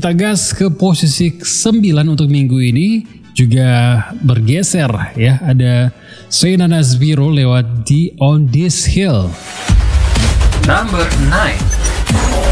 Kita gas ke posisi 9 untuk minggu ini, juga bergeser ya. Ada Sena Nasbiro lewat The On This Hill. Number 9.